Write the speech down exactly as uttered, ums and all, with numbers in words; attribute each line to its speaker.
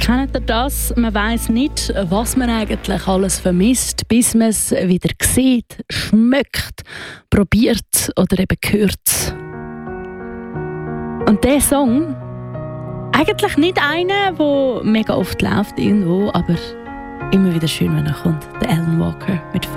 Speaker 1: Kennt ihr das? Man weiss nicht, was man eigentlich alles vermisst, bis man es wieder sieht, schmeckt, probiert oder eben hört. Und dieser Song, eigentlich nicht einer, der mega oft läuft irgendwo, aber immer wieder schön, wenn er kommt. Der Alan Walker mit